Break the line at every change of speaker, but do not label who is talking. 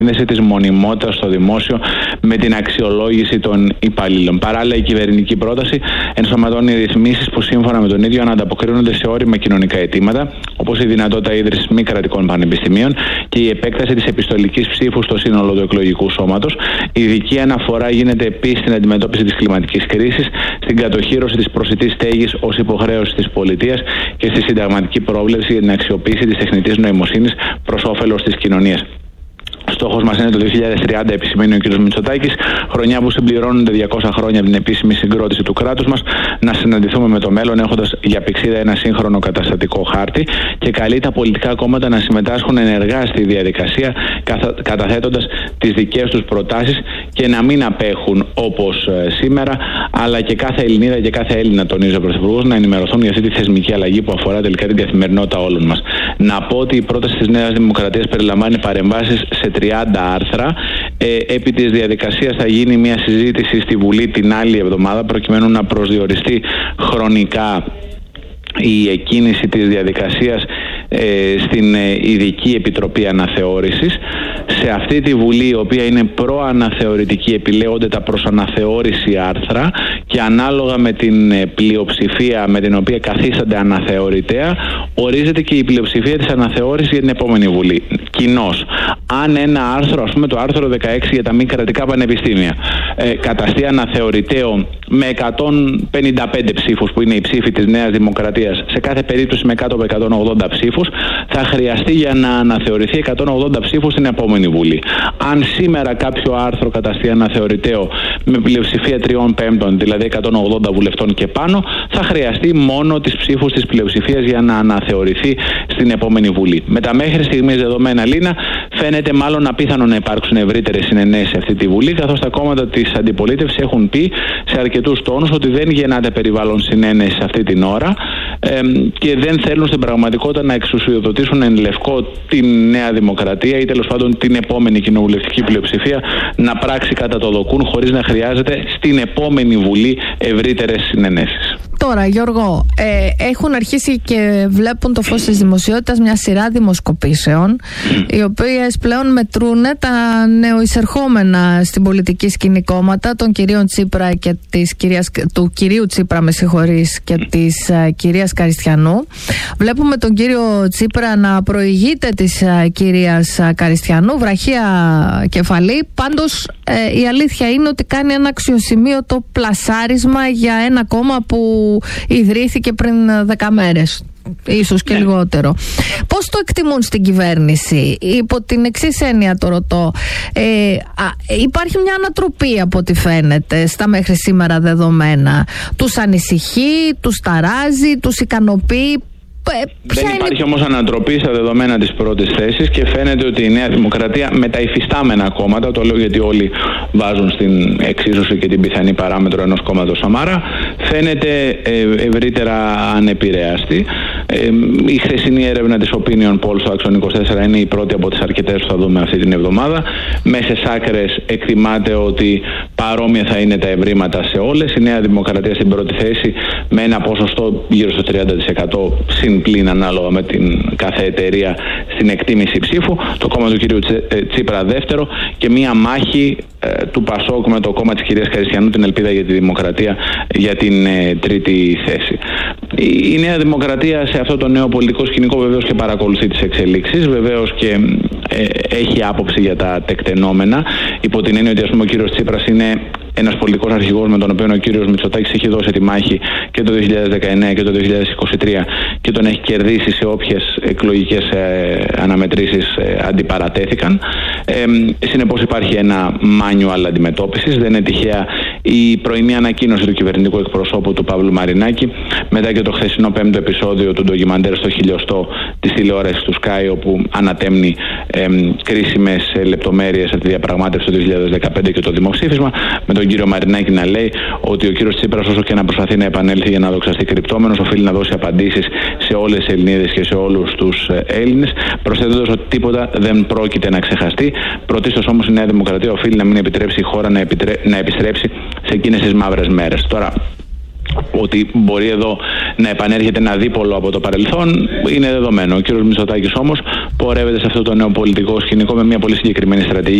της μονιμότητας στο δημόσιο με την αξιολόγηση των υπαλλήλων. Παράλληλα, η κυβερνητική πρόταση ενσωματώνει ρυθμίσεις που σύμφωνα με τον ίδιο να ανταποκρίνονται σε όριμα κοινωνικά αιτήματα, όπως η δυνατότητα ίδρυσης μη κρατικών πανεπιστημίων και η επέκταση της επιστολικής ψήφου στο σύνολο του εκλογικού σώματος. Η ειδική αναφορά γίνεται επίσης στην αντιμετώπιση της κλιματικής κρίσης, στην κατοχύρωση της προσιτής στέγης ως υποχρέωση της πολιτείας και στη συνταγματική πρόβλεψη για την αξιοποίηση της τεχνητής νοημοσύνης προς όφελος της κοινωνίας. Στόχος μας είναι το 2030, επισημαίνει ο κ. Μητσοτάκης, χρονιά που συμπληρώνονται 200 χρόνια από την επίσημη συγκρότηση του κράτους μας, να συναντηθούμε με το μέλλον έχοντας για πηξίδα ένα σύγχρονο καταστατικό χάρτη και καλεί τα πολιτικά κόμματα να συμμετάσχουν ενεργά στη διαδικασία, καταθέτοντας τις δικές τους προτάσεις και να μην απέχουν όπως σήμερα, αλλά και κάθε Ελληνίδα και κάθε Έλληνα, τονίζει ο Πρωθυπουργός, να ενημερωθούν για αυτή τη θεσμική αλλαγή που αφορά τελικά την καθημερινότητα όλων μας. Να πω ότι η πρόταση της Νέας Δημοκρατίας περιλαμβάνει παρεμβάσεις σε 30 άρθρα. Επί της διαδικασίας θα γίνει μια συζήτηση στη Βουλή την άλλη εβδομάδα προκειμένου να προσδιοριστεί χρονικά η εκκίνηση της διαδικασίας στην Ειδική Επιτροπή Αναθεώρησης. Σε αυτή τη Βουλή, η οποία είναι προαναθεωρητική, επιλέγονται τα προς αναθεώρηση άρθρα και ανάλογα με την πλειοψηφία με την οποία καθίστανται αναθεωρητέα, ορίζεται και η πλειοψηφία της αναθεώρησης για την επόμενη Βουλή. Κοινώς, αν ένα άρθρο, ας πούμε το άρθρο 16 για τα μη κρατικά πανεπιστήμια, καταστεί αναθεωρηταίο με 155 ψήφους, που είναι η ψήφη της Νέας Δημοκρατίας, σε κάθε περίπτωση με κάτω από 180 ψήφους, θα χρειαστεί για να αναθεωρηθεί 180 ψήφους στην επόμενη Βουλή. Αν σήμερα κάποιο άρθρο καταστεί αναθεωρηταίο με πλειοψηφία 3/5, δηλαδή 180 βουλευτών και πάνω, θα χρειαστεί μόνο τις ψήφους της πλειοψηφίας για να αναθεωρηθεί στην επόμενη Βουλή. Με τα μέχρι στιγμής δεδομένα, Λίνα, φαίνεται μάλλον απίθανο να υπάρξουν ευρύτερες συνενέσεις σε αυτή τη Βουλή, καθώς τα κόμματα της αντιπολίτευσης έχουν πει σε αρκετούς τόνους ότι δεν γεννάται περιβάλλον συνένεση αυτή την ώρα και δεν θέλουν στην πραγματικότητα να εξουσιοδοτήσουν εν λευκό τη Νέα Δημοκρατία ή τέλος πάντων την επόμενη κοινοβουλευτική πλειοψηφία να πράξει κατά το δοκούν, χωρίς να χρειάζεται στην επόμενη Βουλή ευρύτερες συνενέσεις.
Τώρα, Γιώργο, έχουν αρχίσει και βλέπουν το φως της δημοσιότητας μια σειρά δημοσκοπήσεων, οι οποίες πλέον μετρούν τα νεοεισερχόμενα στην πολιτική σκηνή κόμματα των κυρίων Τσίπρα και του κυρίου Τσίπρα, με συγχωρείς, και της κυρίας Καριστιανού. Βλέπουμε τον κύριο Τσίπρα να προηγείται της κυρίας Καριστιανού, βραχία κεφαλή. Πάντως η αλήθεια είναι ότι κάνει ένα αξιοσημείωτο πλασάρισμα για ένα κόμμα που ιδρύθηκε πριν 10 μέρες, ίσως και λιγότερο. Πώς το εκτιμούν στην κυβέρνηση? Υπό την εξής έννοια το ρωτώ. Υπάρχει μια ανατροπή από ό,τι φαίνεται στα μέχρι σήμερα δεδομένα. Τους ανησυχεί, τους ταράζει, τους ικανοποιεί?
Δεν υπάρχει όμως ανατροπή στα δεδομένα της πρώτης θέσης και φαίνεται ότι η Νέα Δημοκρατία με τα υφιστάμενα κόμματα, το λέω γιατί όλοι βάζουν στην εξίσωση και την πιθανή παράμετρο ενός κόμματος Σαμάρα, φαίνεται ευρύτερα ανεπηρέαστη. Η χθεσινή έρευνα της Opinion Poll στο Άξον 24 είναι η πρώτη από τις αρκετές που θα δούμε αυτή την εβδομάδα. Μέσες άκρες εκτιμάται ότι παρόμοια θα είναι τα ευρήματα σε όλες. Η Νέα Δημοκρατία στην πρώτη θέση με ένα ποσοστό γύρω στο 30% συν πλήν ανάλογα με την κάθε εταιρεία στην εκτίμηση ψήφου. Το κόμμα του κυρίου Τσίπρα δεύτερο και μία μάχη του Πασόκ με το κόμμα της κυρίας Καριστιανού, την Ελπίδα για τη Δημοκρατία, για την τρίτη θέση. Η Νέα Δημοκρατία σε αυτό το νέο πολιτικό σκηνικό βεβαίως και παρακολουθεί τις εξελίξεις, βεβαίως και έχει άποψη για τα τεκτενόμενα, υπό την έννοια ότι, ας πούμε, ο κύριος Τσίπρας είναι ένας πολιτικός αρχηγός με τον οποίο ο κύριος Μητσοτάκης έχει δώσει τη μάχη και το 2019 και το 2023 και τον έχει κερδίσει σε όποιες εκλογικές αναμετρήσεις αντιπαρατέθηκαν. Συνεπώς υπάρχει ένα manual αντιμετώπισης. Δεν είναι τυχαία η πρωινή ανακοίνωση του κυβερνητικού εκπροσώπου του Παύλου Μαρινάκη, μετά και το χθεσινό 5ο επεισόδιο του ντοκιμαντέρ στο χιλιοστό της τηλεόρασης του Sky, όπου ανατέμνει κρίσιμες λεπτομέρειες από τη διαπραγμάτευση του 2015 και το δημοψήφισμα, με τον κύριο Μαρινάκη να λέει ότι ο κύριος Τσίπρας, όσο και να προσπαθεί να επανέλθει για να δοξαστεί κρυπτόμενος, οφείλει να δώσει απαντήσεις σε όλες τις Ελληνίδες και σε όλους τους Έλληνες, προσθέτοντας ότι τίποτα δεν πρόκειται να ξεχαστεί. Πρωτίστως όμως η Νέα Δημοκρατία οφείλει να μην επιτρέψει η χώρα να επιστρέψει σε εκείνες τις μαύρες μέρες. Τώρα, ότι μπορεί εδώ να επανέρχεται ένα δίπολο από το παρελθόν είναι δεδομένο. Ο κ. Μητσοτάκης όμως πορεύεται σε αυτό το νέο πολιτικό σκηνικό με μια πολύ συγκεκριμένη στρατηγική.